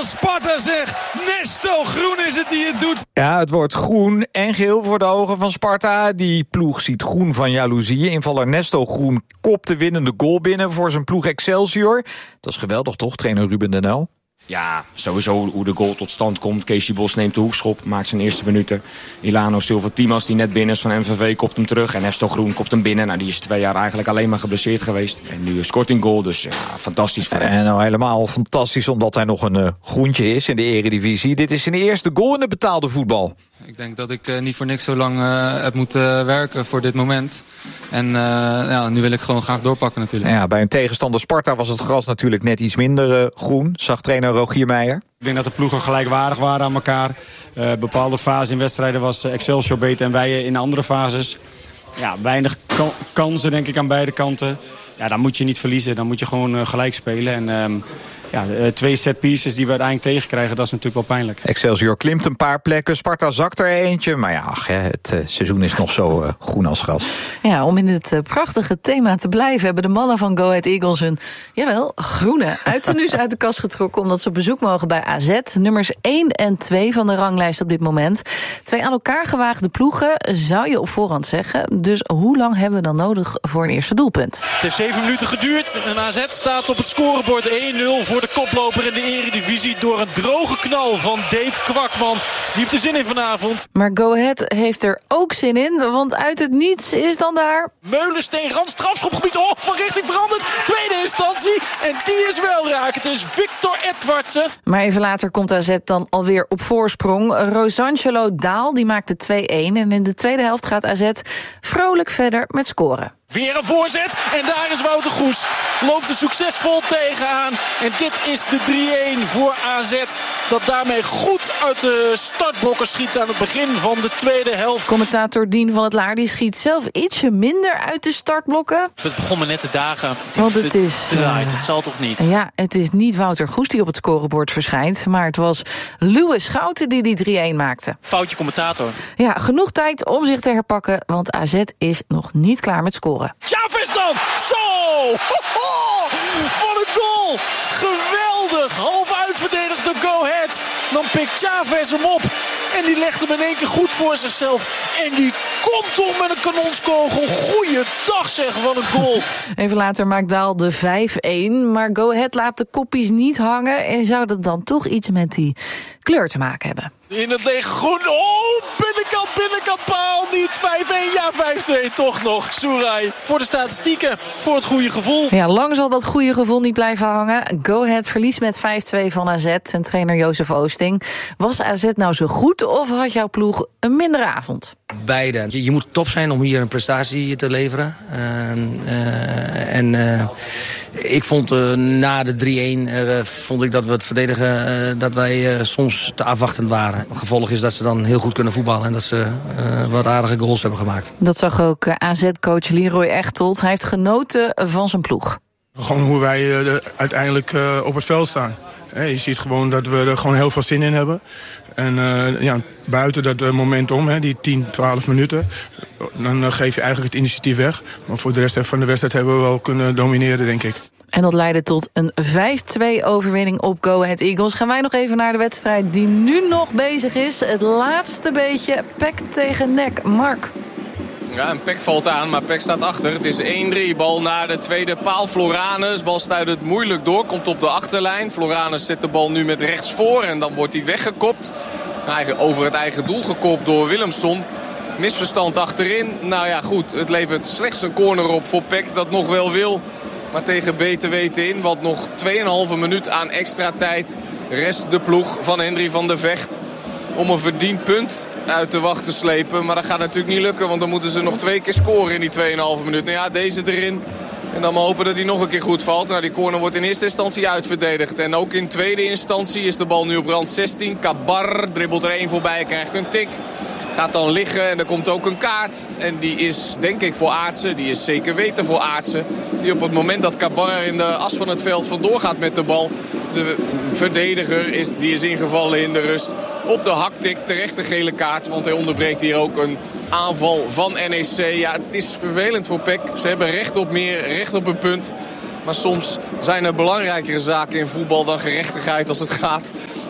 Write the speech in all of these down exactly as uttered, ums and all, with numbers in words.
Sparta zegt. Nesto Groen is het die het doet. Ja, het wordt groen en geel voor de ogen van Sparta. Die ploeg ziet groen van jaloezie. Invaller Nesto Groen kopt de winnende goal binnen voor zijn ploeg Excelsior. Dat is geweldig toch, trainer Ruben den Uyl? Ja, sowieso hoe de goal tot stand komt. Keesje Bos neemt de hoekschop, maakt zijn eerste minuten. Ilano Silva Timas, die net binnen is van M V V, kopt hem terug. En Nesto Groen kopt hem binnen. Nou, die is twee jaar eigenlijk alleen maar geblesseerd geweest. En nu scoort een goal, dus ja, fantastisch voor hem. En nou helemaal fantastisch, omdat hij nog een uh, groentje is in de eredivisie. Dit is zijn eerste goal in het betaalde voetbal. Ik denk dat ik uh, niet voor niks zo lang uh, heb moeten uh, werken voor dit moment. En uh, ja, nu wil ik gewoon graag doorpakken natuurlijk. Ja, bij een tegenstander Sparta was het gras natuurlijk net iets minder uh, groen, zag trainer Rogier Meijer. Ik denk dat de ploegen gelijkwaardig waren aan elkaar. Uh, bepaalde fasen in wedstrijden was Excelsior beter en wij in andere fases. Ja, weinig kan- kansen denk ik aan beide kanten. Ja, dan moet je niet verliezen, dan moet je gewoon uh, gelijk spelen. En um, ja, uh, twee set pieces die we uiteindelijk tegenkrijgen, dat is natuurlijk wel pijnlijk. Excelsior klimt een paar plekken, Sparta zakt er eentje. Maar ja, ach, het uh, seizoen is nog zo uh, groen als gras. Ja, om in het uh, prachtige thema te blijven hebben de mannen van Go Ahead Eagles een, jawel, groene uittenues uit de kast getrokken, omdat ze op bezoek mogen bij A Z. Nummers één en twee van de ranglijst op dit moment. Twee aan elkaar gewaagde ploegen, zou je op voorhand zeggen. Dus hoe lang hebben we dan nodig voor een eerste doelpunt? Het heeft zeven minuten geduurd en A Z staat op het scorebord één nul voor de koploper in de eredivisie door een droge knal van Dave Kwakman. Die heeft er zin in vanavond. Maar Go Ahead heeft er ook zin in, want uit het niets is dan daar Meulensteen, rand strafschopgebied, oh, van richting veranderd. Tweede instantie en die is wel raak. Het is Victor Edwardsen. Maar even later komt A Z dan alweer op voorsprong. Rosangelo Daal die maakt de twee-één en in de tweede helft gaat A Z vrolijk verder met scoren. Weer een voorzet en daar is Wouter Goes. Loopt er succesvol tegenaan. En dit is de drie-één voor A Z. Dat daarmee goed uit de startblokken schiet aan het begin van de tweede helft. Commentator Dien van het Laar die schiet zelf ietsje minder uit de startblokken. Het begon me net te dagen. Want het is... Draait, uh, het zal toch niet? Ja, het is niet Wouter Goes die op het scorebord verschijnt. Maar het was Louis Schouten die die drie-één maakte. Foutje commentator. Ja, genoeg tijd om zich te herpakken. Want A Z is nog niet klaar met scoren. Chavez dan! Zo! Ho, ho! Wat een goal! Geweldig! Half uitverdedigd door Go Ahead. Dan pikt Chavez hem op. En die legt hem in één keer goed voor zichzelf. En die komt toch met een kanonskogel. Goeiedag zeg, van een goal. Even later maakt Daal de vijf-één. Maar Go Ahead laat de koppies niet hangen. En zou dat dan toch iets met die kleur te maken hebben? In het lege groen. Oh, binnenkant, binnenkant paal. Niet vijf-één, ja vijf-twee toch nog. Soerai. Voor de statistieken. Voor het goede gevoel. Ja, lang zal dat goede gevoel niet blijven hangen. Go Ahead verliest met vijf-twee van A Z. En trainer Jozef Oosting. Was A Z nou zo goed of had jouw ploeg een mindere avond? Beide. Je, je moet top zijn om hier een prestatie te leveren. Uh, uh, en uh, ik vond uh, na de drie-één uh, vond ik dat we het verdedigen uh, dat wij uh, soms te afwachtend waren. Het gevolg is dat ze dan heel goed kunnen voetballen en dat ze uh, wat aardige goals hebben gemaakt. Dat zag ook uh, A Z-coach Leroy Echtold. Hij heeft genoten van zijn ploeg. Gewoon hoe wij uh, uiteindelijk uh, op het veld staan. Hey, je ziet gewoon dat we er gewoon heel veel zin in hebben. En uh, ja, buiten dat uh, momentum, hè, die tien, twaalf minuten, dan uh, geef je eigenlijk het initiatief weg. Maar voor de rest van de wedstrijd hebben we wel kunnen domineren, denk ik. En dat leidde tot een vijf-twee overwinning op Go Ahead Eagles. Gaan wij nog even naar de wedstrijd die nu nog bezig is. Het laatste beetje P E C tegen N E C. Mark. Ja, en P E C valt aan, maar P E C staat achter. Het is één drie. Bal naar de tweede paal. Floranus. Bal stuit het moeilijk door. Komt op de achterlijn. Floranus zet de bal nu met rechts voor. En dan wordt hij weggekopt. Over het eigen doel gekopt door Willemson. Misverstand achterin. Nou ja, goed. Het levert slechts een corner op voor P E C dat nog wel wil. Maar tegen beter weten in. Want nog twee komma vijf minuut aan extra tijd. Rest de ploeg van Hendry van der Vecht om een verdiend punt uit de wacht te slepen. Maar dat gaat natuurlijk niet lukken, want dan moeten ze nog twee keer scoren in die twee komma vijf minuut. Nou ja, deze erin. En dan maar hopen dat hij nog een keer goed valt. Nou, die corner wordt in eerste instantie uitverdedigd. En ook in tweede instantie is de bal nu op rand zestien. Kabar dribbelt er één voorbij, krijgt een tik. Gaat dan liggen en er komt ook een kaart. En die is denk ik voor Aartsen. Die is zeker weten voor Aartsen. Die op het moment dat Kabar in de as van het veld vandoor gaat met de bal. De verdediger is, die is ingevallen in de rust. Op de haktik terecht de gele kaart. Want hij onderbreekt hier ook een aanval van N E C. Ja, het is vervelend voor P E C. Ze hebben recht op meer, recht op een punt. Maar soms zijn er belangrijkere zaken in voetbal dan gerechtigheid als het gaat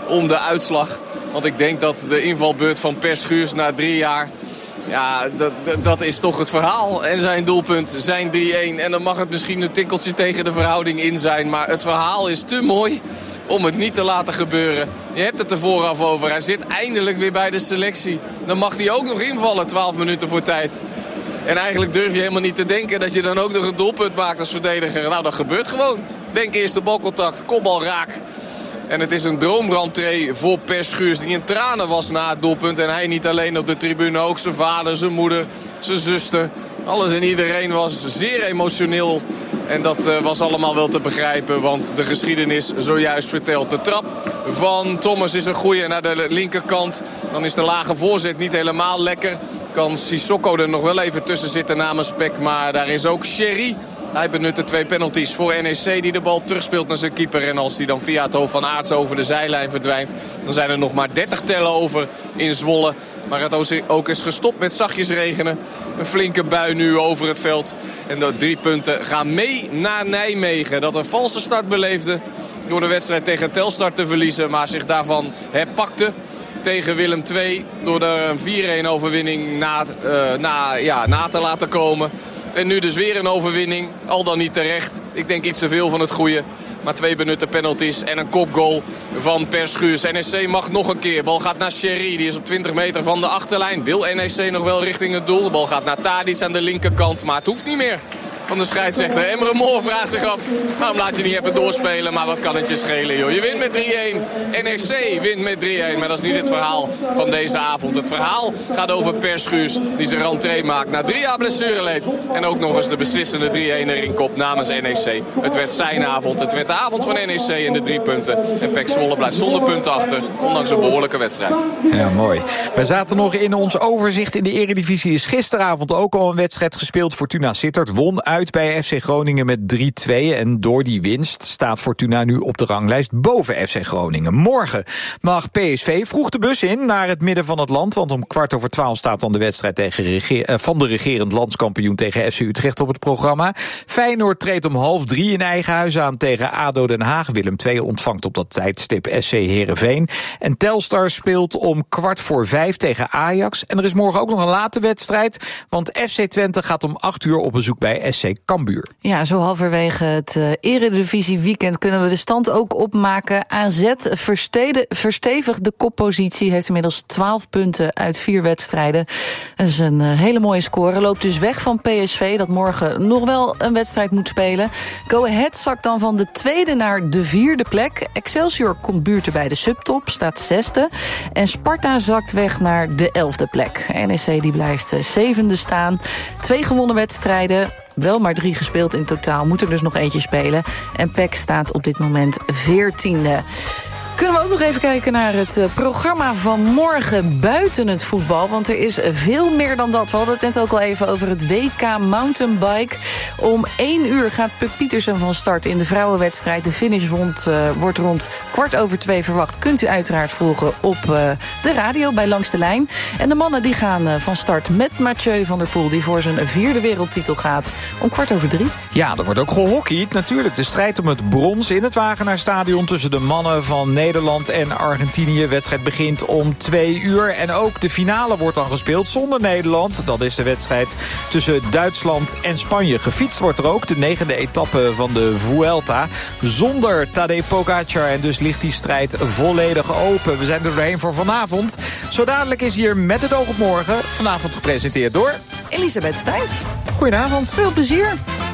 om de uitslag. Want ik denk dat de invalbeurt van Per Schuurs na drie jaar... Ja, dat, dat, dat is toch het verhaal. En zijn doelpunt, zijn drie-een. En dan mag het misschien een tikkeltje tegen de verhouding in zijn. Maar het verhaal is te mooi om het niet te laten gebeuren. Je hebt het er vooraf over. Hij zit eindelijk weer bij de selectie. Dan mag hij ook nog invallen, twaalf minuten voor tijd. En eigenlijk durf je helemaal niet te denken dat je dan ook nog een doelpunt maakt als verdediger. Nou, dat gebeurt gewoon. Denk eerst de balcontact, kopbal raak. En het is een droomrentree voor Per Schuurs die in tranen was na het doelpunt. En hij niet alleen op de tribune, ook zijn vader, zijn moeder, zijn zuster. Alles en iedereen was zeer emotioneel. En dat uh, was allemaal wel te begrijpen, want de geschiedenis zojuist verteld. De trap van Thomas is een goeie naar de linkerkant. Dan is de lage voorzet niet helemaal lekker. Kan Sissoko er nog wel even tussen zitten namens P E C. Maar daar is ook Sherry. Hij benutte twee penalties voor N E C die de bal terugspeelt naar zijn keeper. En als die dan via het hoofd van Aarts over de zijlijn verdwijnt... dan zijn er nog maar dertig tellen over in Zwolle. Maar het ook is gestopt met zachtjes regenen. Een flinke bui nu over het veld. En de drie punten gaan mee naar Nijmegen. Dat een valse start beleefde door de wedstrijd tegen Telstar te verliezen. Maar zich daarvan herpakte tegen Willem twee. Door er een vier-een overwinning na, uh, na, ja, na te laten komen. En nu dus weer een overwinning. Al dan niet terecht. Ik denk iets te veel van het goede. Maar twee benutte penalties en een kopgoal van Per Schuurs. N E C mag nog een keer. Bal gaat naar Sherry. Die is op twintig meter van de achterlijn. Wil N E C nog wel richting het doel. De bal gaat naar Tadic aan de linkerkant. Maar het hoeft niet meer van de scheidsrechter. Emre Moor vraagt zich af, waarom laat je niet even doorspelen? Maar wat kan het je schelen, joh. Je wint met drie-een. N E C wint met drie-een. Maar dat is niet het verhaal van deze avond. Het verhaal gaat over Per Schuurs, die zijn rentree maakt na drie jaar blessureleed. En ook nog eens de beslissende drie-een erin kopt namens N E C. Het werd zijn avond. Het werd de avond van N E C in de drie punten. En P E C Zwolle blijft zonder punten achter, ondanks een behoorlijke wedstrijd. Ja, mooi. We zaten nog in ons overzicht in de Eredivisie. Is gisteravond ook al een wedstrijd gespeeld. Fortuna Sittard won uit bij F C Groningen met drie-twee. En door die winst staat Fortuna nu op de ranglijst boven F C Groningen. Morgen mag P S V vroeg de bus in naar het midden van het land. Want om kwart over twaalf staat dan de wedstrijd tegen regeer, van de regerend landskampioen tegen F C Utrecht op het programma. Feyenoord treedt om half drie in eigen huis aan tegen A D O Den Haag. Willem twee ontvangt op dat tijdstip S C Heerenveen. En Telstar speelt om kwart voor vijf tegen Ajax. En er is morgen ook nog een late wedstrijd. Want F C Twente gaat om acht uur op bezoek bij S C Cambuur. Ja, zo halverwege het uh, Eredivisie weekend kunnen we de stand ook opmaken. A Z verstede, verstevigt de koppositie, heeft inmiddels twaalf punten uit vier wedstrijden. Dat is een uh, hele mooie score. Loopt dus weg van P S V, dat morgen nog wel een wedstrijd moet spelen. Go Ahead zakt dan van de tweede naar de vierde plek. Excelsior komt buurten bij de subtop, staat zesde. En Sparta zakt weg naar de elfde plek. N E C die blijft uh, zevende staan. Twee gewonnen wedstrijden. Wel maar drie gespeeld in totaal, moet er dus nog eentje spelen. En P E C staat op dit moment veertiende. Kunnen we ook nog even kijken naar het programma van morgen buiten het voetbal. Want er is veel meer dan dat. We hadden het net ook al even over het W K Mountainbike. Om één uur gaat Puk Pietersen van start in de vrouwenwedstrijd. De finish rond, uh, wordt rond kwart over twee verwacht. Kunt u uiteraard volgen op uh, de radio bij Langs de Lijn. En de mannen die gaan uh, van start met Mathieu van der Poel, die voor zijn vierde wereldtitel gaat, om kwart over drie. Ja, er wordt ook gehockeyd. Natuurlijk de strijd om het brons in het Wagenaarstadion tussen de mannen van Nederland Nederland en Argentinië. De wedstrijd begint om twee uur. En ook de finale wordt dan gespeeld zonder Nederland. Dat is de wedstrijd tussen Duitsland en Spanje. Gefietst wordt er ook de negende etappe van de Vuelta. Zonder Tadej Pogacar. En dus ligt die strijd volledig open. We zijn er doorheen voor vanavond. Zo dadelijk is hier Met het oog op morgen. Vanavond gepresenteerd door Elisabeth Steins. Goedenavond. Veel plezier.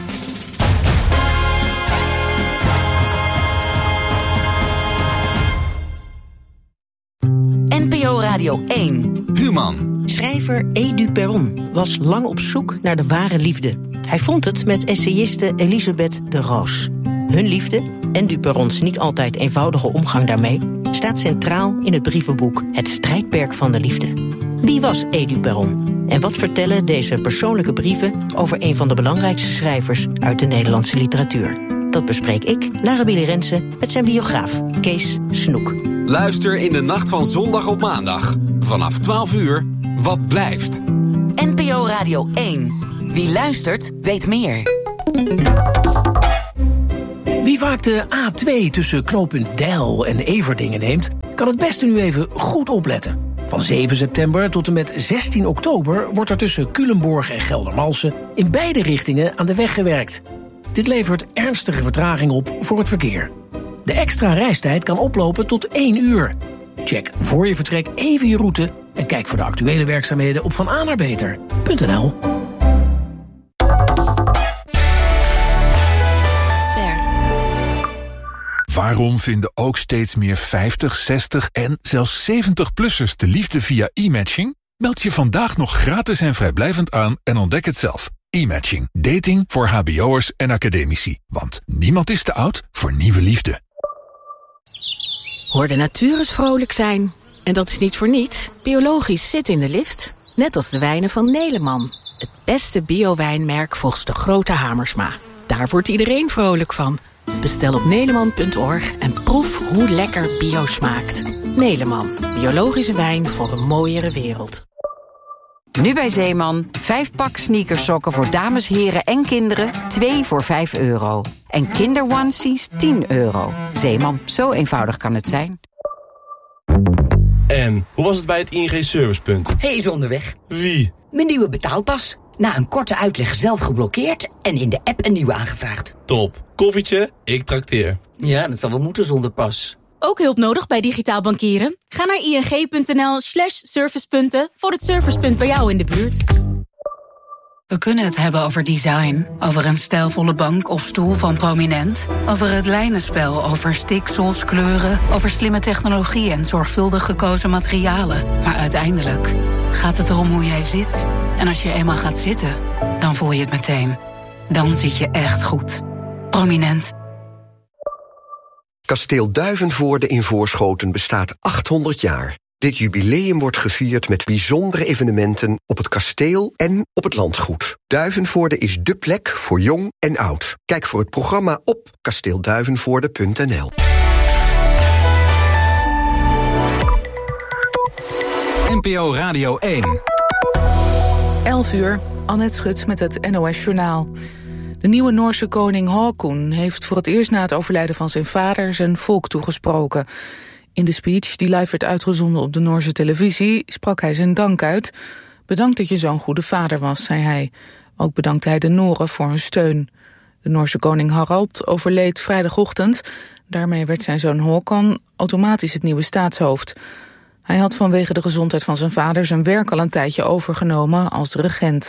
N P O Radio één. Human. Schrijver Edu Perron was lang op zoek naar de ware liefde. Hij vond het met essayiste Elisabeth de Roos. Hun liefde en Du Perrons niet altijd eenvoudige omgang daarmee staat centraal in het brievenboek Het strijdperk van de liefde. Wie was Edu Perron? En wat vertellen deze persoonlijke brieven over een van de belangrijkste schrijvers uit de Nederlandse literatuur? Dat bespreek ik, Lara Billy Rensen, met zijn biograaf Kees Snoek. Luister in de nacht van zondag op maandag. Vanaf twaalf uur, Wat blijft? N P O Radio één. Wie luistert, weet meer. Wie vaak de A twee tussen knooppunt Deil en Everdingen neemt, kan het beste nu even goed opletten. Van zeven september tot en met zestien oktober wordt er tussen Culemborg en Geldermalsen in beide richtingen aan de weg gewerkt. Dit levert ernstige vertraging op voor het verkeer. De extra reistijd kan oplopen tot één uur. Check voor je vertrek even je route en kijk voor de actuele werkzaamheden op van a naar beter punt n l. Waarom vinden ook steeds meer vijftig, zestig en zelfs zeventig-plussers de liefde via e-matching? Meld je vandaag nog gratis en vrijblijvend aan en ontdek het zelf. E-matching. Dating voor hbo'ers en academici. Want niemand is te oud voor nieuwe liefde. Hoor de natuur eens vrolijk zijn. En dat is niet voor niets. Biologisch zit in de lift. Net als de wijnen van Neleman. Het beste bio-wijnmerk volgens de grote Hamersma. Daar wordt iedereen vrolijk van. Bestel op neleman punt org en proef hoe lekker bio smaakt. Neleman, biologische wijn voor een mooiere wereld. Nu bij Zeeman, vijf pak sneakersokken voor dames, heren en kinderen, twee voor vijf euro. En kinderonesies tien euro. Zeeman, zo eenvoudig kan het zijn. En, hoe was het bij het I N G-servicepunt? Hij is onderweg. Wie? Mijn nieuwe betaalpas. Na een korte uitleg zelf geblokkeerd en in de app een nieuwe aangevraagd. Top. Koffietje, ik trakteer. Ja, dat zal wel moeten zonder pas. Ook hulp nodig bij digitaal bankieren? Ga naar ing.nl slash servicepunten voor het servicepunt bij jou in de buurt. We kunnen het hebben over design, over een stijlvolle bank of stoel van Prominent, over het lijnenspel, over stiksels, kleuren, over slimme technologie en zorgvuldig gekozen materialen. Maar uiteindelijk gaat het erom hoe jij zit. En als je eenmaal gaat zitten, dan voel je het meteen. Dan zit je echt goed. Prominent. Kasteel Duivenvoorde in Voorschoten bestaat achthonderd jaar. Dit jubileum wordt gevierd met bijzondere evenementen op het kasteel en op het landgoed. Duivenvoorde is dé plek voor jong en oud. Kijk voor het programma op kasteelduivenvoorde punt n l. N P O Radio één. elf uur, Annette Schut met het N O S Journaal. De nieuwe Noorse koning Haakon heeft voor het eerst na het overlijden van zijn vader zijn volk toegesproken. In de speech, die live werd uitgezonden op de Noorse televisie, sprak hij zijn dank uit. Bedankt dat je zo'n goede vader was, zei hij. Ook bedankte hij de Noren voor hun steun. De Noorse koning Harald overleed vrijdagochtend. Daarmee werd zijn zoon Håkon automatisch het nieuwe staatshoofd. Hij had vanwege de gezondheid van zijn vader zijn werk al een tijdje overgenomen als regent.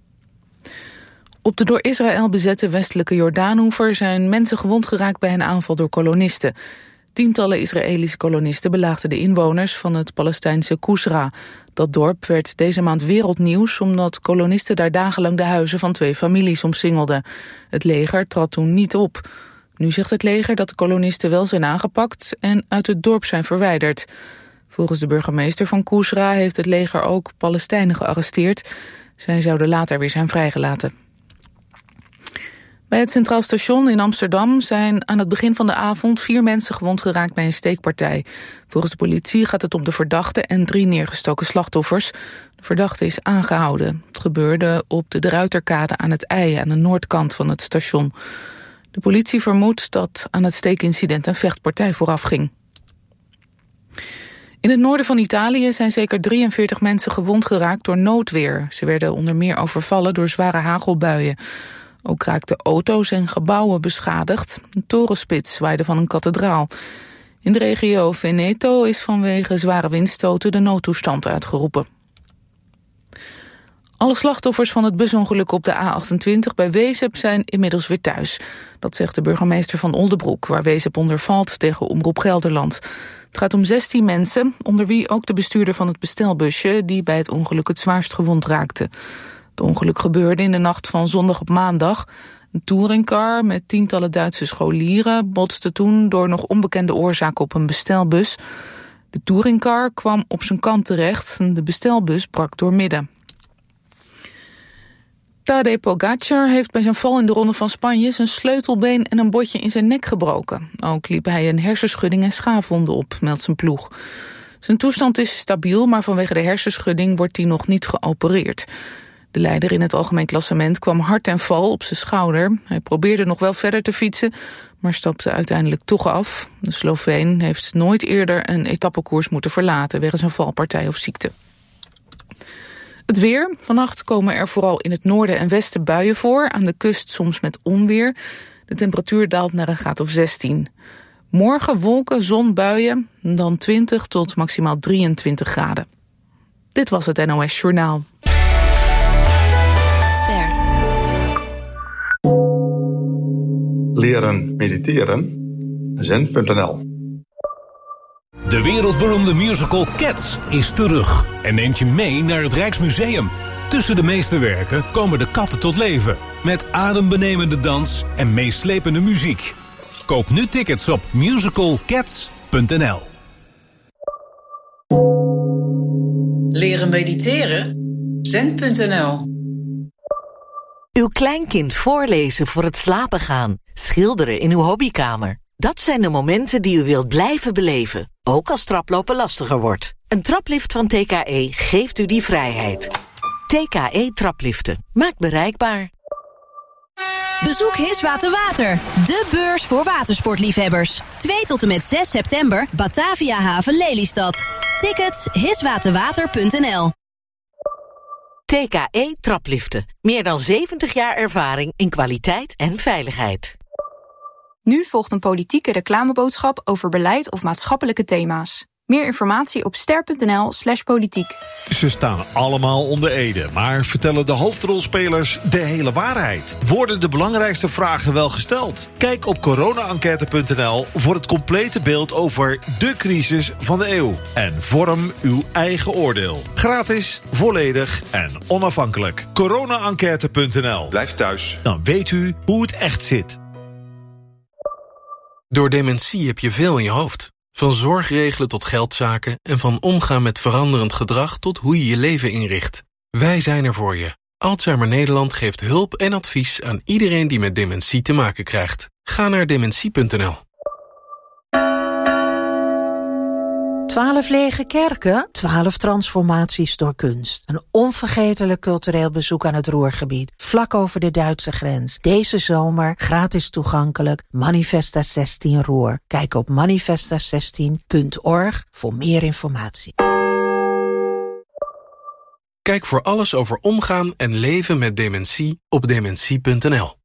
Op de door Israël bezette westelijke Jordaanoever zijn mensen gewond geraakt bij een aanval door kolonisten. Tientallen Israëlische kolonisten belaagden de inwoners van het Palestijnse Kusra. Dat dorp werd deze maand wereldnieuws omdat kolonisten daar dagenlang de huizen van twee families omsingelden. Het leger trad toen niet op. Nu zegt het leger dat de kolonisten wel zijn aangepakt en uit het dorp zijn verwijderd. Volgens de burgemeester van Kusra heeft het leger ook Palestijnen gearresteerd. Zij zouden later weer zijn vrijgelaten. Bij het Centraal Station in Amsterdam zijn aan het begin van de avond vier mensen gewond geraakt bij een steekpartij. Volgens de politie gaat het om de verdachte en drie neergestoken slachtoffers. De verdachte is aangehouden. Het gebeurde op de De Ruiterkade aan het IJ aan de noordkant van het station. De politie vermoedt dat aan het steekincident een vechtpartij vooraf ging. In het noorden van Italië zijn zeker drieënveertig mensen gewond geraakt door noodweer. Ze werden onder meer overvallen door zware hagelbuien. Ook raakten auto's en gebouwen beschadigd. Een torenspits zwaaide van een kathedraal. In de regio Veneto is vanwege zware windstoten de noodtoestand uitgeroepen. Alle slachtoffers van het busongeluk op de A achtentwintig bij Wezep zijn inmiddels weer thuis. Dat zegt de burgemeester van Oldebroek, waar Wezep onder valt tegen Omroep Gelderland. Het gaat om zestien mensen, onder wie ook de bestuurder van het bestelbusje die bij het ongeluk het zwaarst gewond raakte. Het ongeluk gebeurde in de nacht van zondag op maandag. Een touringcar met tientallen Duitse scholieren botste toen door nog onbekende oorzaak op een bestelbus. De touringcar kwam op zijn kant terecht en de bestelbus brak doormidden. Tadej Pogacar heeft bij zijn val in de Ronde van Spanje zijn sleutelbeen en een botje in zijn nek gebroken. Ook liep hij een hersenschudding en schaafwonden op, meldt zijn ploeg. Zijn toestand is stabiel, maar vanwege de hersenschudding wordt hij nog niet geopereerd. De leider in het algemeen klassement kwam hard ten val op zijn schouder. Hij probeerde nog wel verder te fietsen, maar stapte uiteindelijk toch af. De Sloveen heeft nooit eerder een etappekoers moeten verlaten wegens een valpartij of ziekte. Het weer. Vannacht komen er vooral in het noorden en westen buien voor. Aan de kust soms met onweer. De temperatuur daalt naar een graad of zestien. Morgen wolken, zon, buien, dan twintig tot maximaal drieëntwintig graden. Dit was het N O S Journaal. Ster. Leren mediteren. zen punt n l. De wereldberoemde musical Cats is terug en neemt je mee naar het Rijksmuseum. Tussen de meesterwerken komen de katten tot leven, met adembenemende dans en meeslepende muziek. Koop nu tickets op musical cats punt n l. Leren mediteren? zen punt n l. Uw kleinkind voorlezen voor het slapen gaan. Schilderen in uw hobbykamer. Dat zijn de momenten die u wilt blijven beleven, ook als traplopen lastiger wordt. Een traplift van T K E geeft u die vrijheid. T K E trapliften. Maakt bereikbaar. Bezoek Hiswater Water, de beurs voor watersportliefhebbers. twee tot en met zes september, Batavia Haven Lelystad. Tickets hiswaterwater punt n l. T K E trapliften. Meer dan zeventig jaar ervaring in kwaliteit en veiligheid. Nu volgt een politieke reclameboodschap over beleid of maatschappelijke thema's. Meer informatie op ster punt n l slash politiek. Ze staan allemaal onder ede, maar vertellen de hoofdrolspelers de hele waarheid? Worden de belangrijkste vragen wel gesteld? Kijk op corona enquête punt n l voor het complete beeld over de crisis van de eeuw. En vorm uw eigen oordeel. Gratis, volledig en onafhankelijk. corona enquête punt n l. Blijf thuis. Dan weet u hoe het echt zit. Door dementie heb je veel in je hoofd. Van zorgregelen tot geldzaken en van omgaan met veranderend gedrag tot hoe je je leven inricht. Wij zijn er voor je. Alzheimer Nederland geeft hulp en advies aan iedereen die met dementie te maken krijgt. Ga naar dementie punt n l. Twaalf lege kerken, twaalf transformaties door kunst. Een onvergetelijk cultureel bezoek aan het Ruhrgebied, vlak over de Duitse grens. Deze zomer gratis toegankelijk, Manifesta zestien Ruhr. Kijk op manifesta zestien punt org voor meer informatie. Kijk voor alles over omgaan en leven met dementie op dementie punt n l.